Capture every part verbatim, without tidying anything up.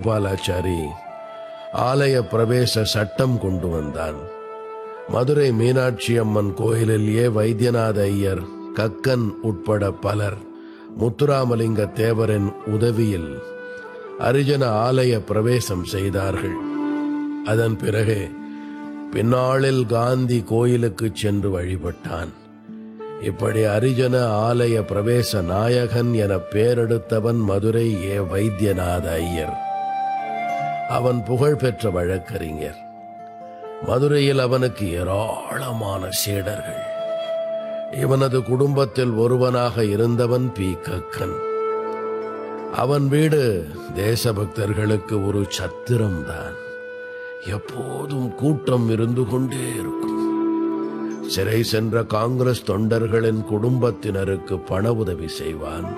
கோபாலாச்சாரி ஆலய பிரவேச சட்டம் கொண்டு வந்தான். மதுரை மீனாட்சி அம்மன் கோயிலில் ஏ வைத்தியநாத ஐயர், கக்கன் உட்பட பலர் முத்துராமலிங்க தேவரின் உதவியில் அரிஜன ஆலய பிரவேசம் செய்தார்கள். அதன் பிறகு பின்னாளில் காந்தி கோயிலுக்கு சென்று வழிபட்டான். இப்படி அரிஜன ஆலய பிரவேச நாயகன் என பெயரெடுத்தவன் மதுரை ஏ வைத்தியநாத ஐயர். அவன் புகழ்பெற்ற வழக்கறிஞர். மதுரையில் அவனுக்கு ஏராளமான சீடர்கள். இவனது குடும்பத்தில் ஒருவனாக இருந்தவன் பி கக்கன். அவன் வீடு தேசபக்தர்களுக்கு ஒரு சத்திரம்தான். எப்போதும் கூட்டம் இருந்து கொண்டே இருக்கும். சிறை சென்ற காங்கிரஸ் தொண்டர்களின் குடும்பத்தினருக்கு பண உதவி செய்வான்.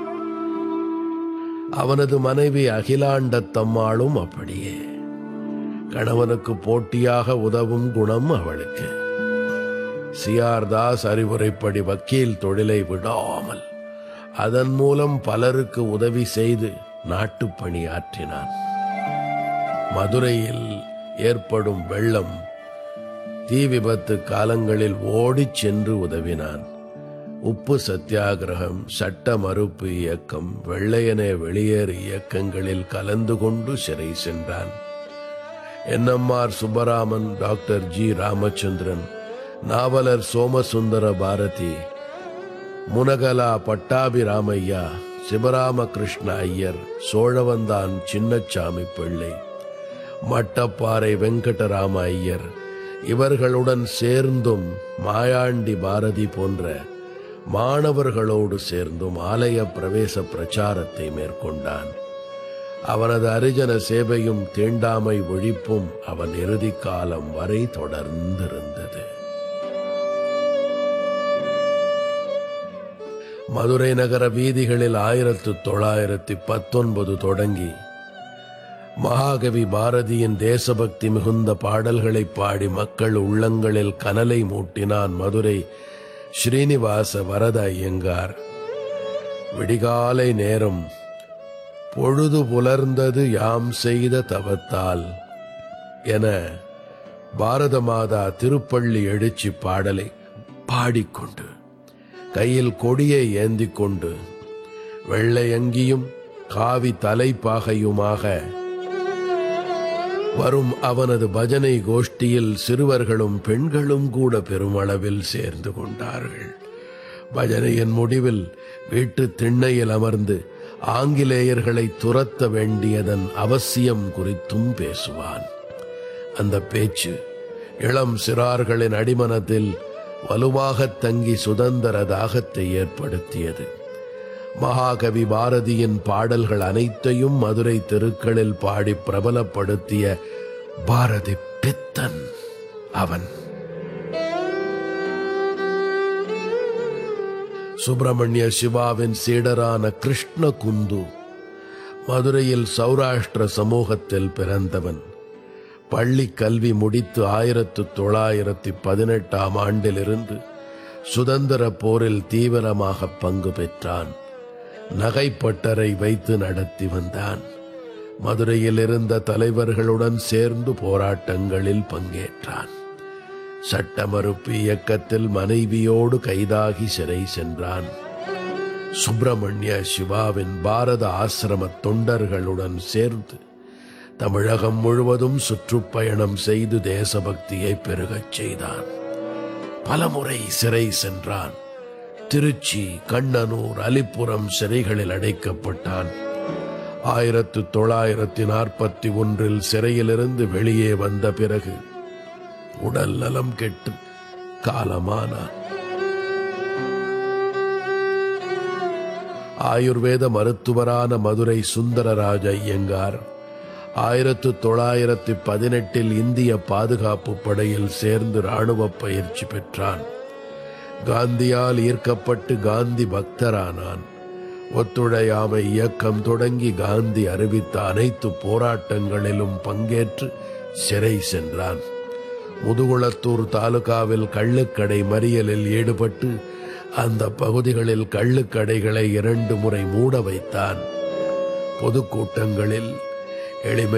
அவனது மனைவி அகிலாண்டத்தம்மாளும் அப்படியே. கணவனுக்கு போட்டியாக உதவும் குணம் அவளுக்கு. சி ஆர் தாஸ் அறிவுரைப்படி வக்கீல் தொழிலை விடாமல் அதன் மூலம் பலருக்கு உதவி செய்து நாட்டுப்பணி ஆற்றினான். மதுரையில் ஏற்படும் வெள்ளம், தீ விபத்து காலங்களில் ஓடிச் சென்று உதவினான். உப்பு சத்தியாகிரகம், சட்ட மறுப்பு இயக்கம், வெள்ளையனே வெளியேறு இயக்கங்களில் கலந்து கொண்டு சிறை சென்றான். N M R Subbaraman, doctor G Ramachandran, நாவலர் சோமசுந்தர பாரதி, முனகலா பட்டாபிராமையா, சிவராமகிருஷ்ண ஐயர், சோழவந்தான் சின்னச்சாமி பிள்ளை, மட்டப்பாறை வெங்கடராம ஐயர் இவர்களுடன் சேர்ந்தும் மாயாண்டி பாரதி போன்ற மாணவர்களோடு சேர்ந்தும் ஆலய பிரவேச பிரச்சாரத்தை மேற்கொண்டான். அவனது அரிஜன சேவையும் தீண்டாமை ஒழிப்பும் அவன் இறுதி காலம் வரை தொடர்ந்திருந்தது. மதுரை நகர வீதிகளில் ஆயிரத்து தொள்ளாயிரத்தி பத்தொன்பது தொடங்கி மகாகவி பாரதியின் தேசபக்தி மிகுந்த பாடல்களை பாடி மக்கள் உள்ளங்களில் கனலை மூட்டினான் மதுரை ஸ்ரீனிவாச வரத ஐயங்கார். விடிகாலை நேரம் பொழுது புலர்ந்தது யாம் செய்த தவத்தால் என பாரத மாதா திருப்பள்ளி எழுச்சி பாடலை பாடிக்கொண்டு கையில் கொடியை ஏந்தி கொண்டு வெள்ளை அங்கியும் காவி தலைப்பாகையுமாக வரும் அவனது பஜனை கோஷ்டியில் சிறுவர்களும் பெண்களும் கூட பெருமளவில் சேர்ந்து கொண்டார்கள். பஜனையின் முடிவில் வீட்டு திண்ணையில் அமர்ந்து ஆங்கிலேயர்களை துரத்த வேண்டியதன் அவசியம் குறித்தும் பேசுவான். அந்த பேச்சு இளம் சிறார்களின் அடிமனத்தில் வலுவாக தங்கி சுதந்திர தாகத்தை ஏற்படுத்தியது. மகாகவி பாரதியின் பாடல்கள் அனைத்தையும் மதுரை தெருக்களில் பாடி பிரபலப்படுத்திய பாரதி பித்தன் அவன். சுப்பிரமணிய சிவாவின் சீடரான கிருஷ்ண குந்து மதுரையில் சௌராஷ்டிர சமூகத்தில் பிறந்தவன். பள்ளி கல்வி முடித்து ஆயிரத்து தொள்ளாயிரத்தி பதினெட்டாம் ஆண்டிலிருந்து சுதந்திர போரில் தீவிரமாக பங்கு பெற்றான். நகைப்பட்டறை வைத்து நடத்தி வந்தான். மதுரையில் இருந்த தலைவர்களுடன் சேர்ந்து போராட்டங்களில் பங்கேற்றான். சட்ட மறுப்பு இயக்கத்தில் மனைவியோடு கைதாகி சிறை சென்றான். சுப்பிரமணிய சிவாவின் பாரத ஆசிரம தொண்டர்களுடன் சேர்ந்து தமிழகம் முழுவதும் சுற்றுப்பயணம் செய்து தேசபக்தியை பெருகச் செய்தான். பலமுறை சிறை சென்றான். திருச்சி, கண்ணனூர், அலிப்புரம் சிறைகளில் அடைக்கப்பட்டான். ஆயிரத்து தொள்ளாயிரத்தி நாற்பத்தி ஒன்றில் சிறையிலிருந்து வெளியே வந்த பிறகு உடல் நலம் கெட்டு காலமானான். ஆயுர்வேத மருத்துவரான மதுரை சுந்தரராஜ ஐயங்கார் ஆயிரத்து தொள்ளாயிரத்தி பதினெட்டில் இந்திய பாதுகாப்பு படையில் சேர்ந்து இராணுவ பயிற்சி பெற்றான். காந்தியால் ஈர்க்கப்பட்டு காந்தி பக்தரானான். ஒத்துழையாமை இயக்கம் தொடங்கி காந்தி அறிவித்த அனைத்து போராட்டங்களிலும் பங்கேற்று சிறை சென்றான். முதுகுளத்தூர் தாலுகாவில் கள்ளுக்கடை மறியலில் ஈடுபட்டு அந்த பகுதிகளில் கள்ளுக்கடைகளை இரண்டு முறை மூட வைத்தான். பொதுக்கூட்டங்களில் எளிமை